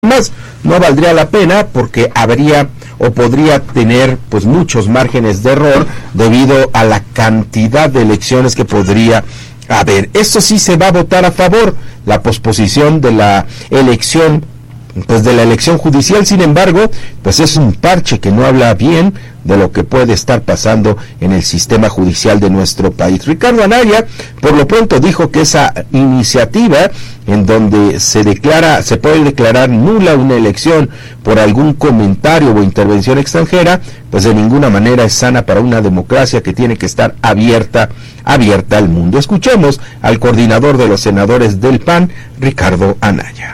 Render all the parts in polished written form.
Más no valdría la pena porque habría o podría tener pues muchos márgenes de error debido a la cantidad de elecciones que podría haber. Esto sí se va a votar a favor, la posposición de la elección, pues de la elección judicial. Sin embargo, pues es un parche que no habla bien de lo que puede estar pasando en el sistema judicial de nuestro país. Ricardo Anaya, por lo pronto, dijo que esa iniciativa en donde se puede declarar nula una elección por algún comentario o intervención extranjera, pues de ninguna manera es sana para una democracia que tiene que estar abierta al mundo. Escuchemos al coordinador de los senadores del PAN, Ricardo Anaya.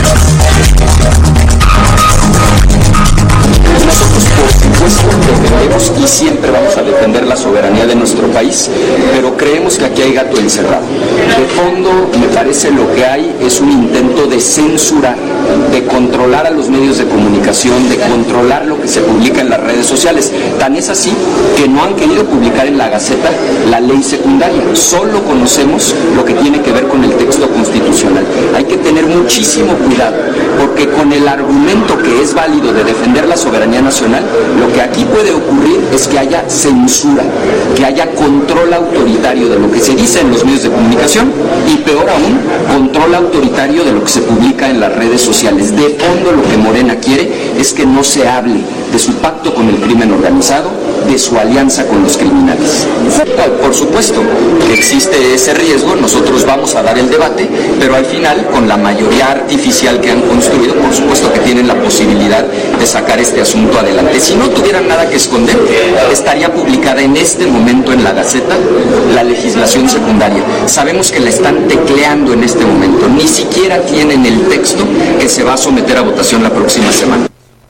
Nosotros, por supuesto, defendemos y siempre vamos a defender la soberanía de nuestro país, pero creemos que aquí hay gato encerrado. De fondo, me parece lo que hay es un intento de censura, de controlar a los medios de comunicación, de controlar lo que se publica en las redes sociales. Tan es así que no han querido publicar en la Gaceta la ley secundaria. Solo conocemos lo que tiene que ver con el texto constitucional. Hay que tener muchísimo cuidado, porque con el argumento que es válido de defender la soberanía nacional, lo que aquí puede ocurrir es que haya censura, que haya control autoritario de lo que se dice en los medios de comunicación y, peor aún, control autoritario de lo que se publica en las redes sociales. De fondo, lo que Morena quiere es que no se hable de su pacto con el crimen organizado, de su alianza con los criminales. Por supuesto que existe ese riesgo, nosotros vamos a dar el debate, pero al final, con la mayoría artificial que han construido, por supuesto que tienen la posibilidad de sacar este asunto adelante. Si no tuvieran nada que esconder, estaría publicada en este momento en la Gaceta la legislación secundaria. Sabemos que la están tecleando en este momento, ni siquiera tienen el texto que se va a someter a votación la próxima semana.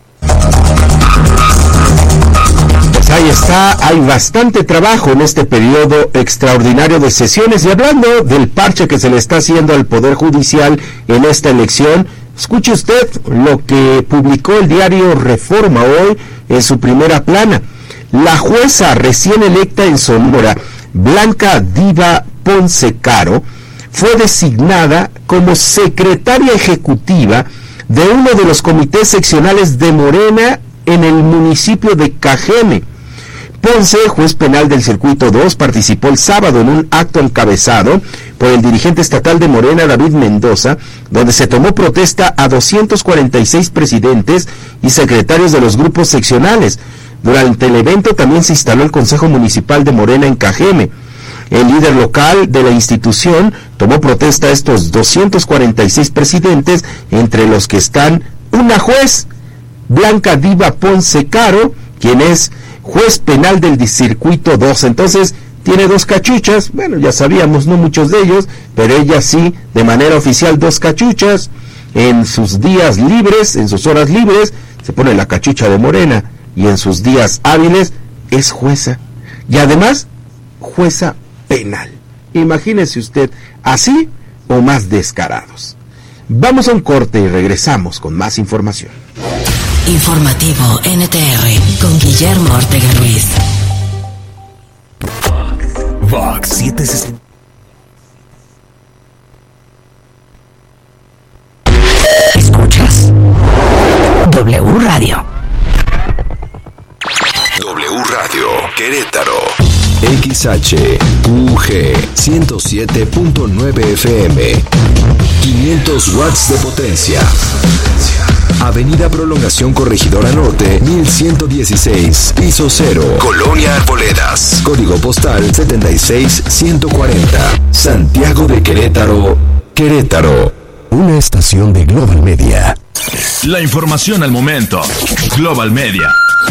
Ahí está, hay bastante trabajo en este periodo extraordinario de sesiones. Y hablando del parche que se le está haciendo al Poder Judicial en esta elección, escuche usted lo que publicó el diario Reforma hoy en su primera plana. La jueza recién electa en Sonora, Blanca Diva Ponce Caro, fue designada como secretaria ejecutiva de uno de los comités seccionales de Morena en el municipio de Cajeme. Ponce, juez penal del Circuito 2, participó el sábado en un acto encabezado por el dirigente estatal de Morena, David Mendoza, donde se tomó protesta a 246 presidentes y secretarios de los grupos seccionales. Durante el evento también se instaló el Consejo Municipal de Morena en Cajeme. El líder local de la institución tomó protesta a estos 246 presidentes, entre los que están una juez, Blanca Diva Ponce Caro, quien es juez penal del Circuito 2. Entonces, tiene dos cachuchas. Bueno, ya sabíamos, no muchos de ellos, pero ella sí, de manera oficial, dos cachuchas. En sus días libres, en sus horas libres, se pone la cachucha de Morena, y en sus días hábiles es jueza. Y además, jueza penal. Imagínese usted, así o más descarados. Vamos a un corte y regresamos con más información. Informativo NTR con Guillermo Ortega Ruiz. Vox 760. Escuchas W Radio. W Radio Querétaro. XHUG 107.9 FM. 500 watts de potencia. Avenida Prolongación Corregidora Norte, 1116, piso 0, Colonia Arboledas, código postal 76140, Santiago de Querétaro, Querétaro. Una estación de Global Media. La información al momento. Global Media.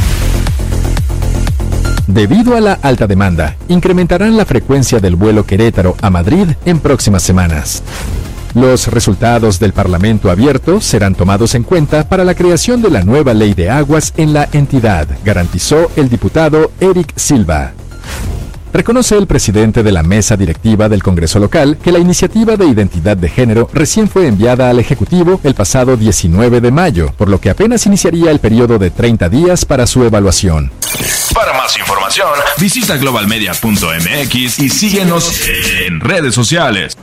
Debido a la alta demanda, incrementarán la frecuencia del vuelo Querétaro a Madrid en próximas semanas. Los resultados del Parlamento abierto serán tomados en cuenta para la creación de la nueva ley de aguas en la entidad, garantizó el diputado Eric Silva. Reconoce el presidente de la mesa directiva del Congreso local que la iniciativa de identidad de género recién fue enviada al Ejecutivo el pasado 19 de mayo, por lo que apenas iniciaría el periodo de 30 días para su evaluación. Para más información, visita globalmedia.mx y síguenos en redes sociales.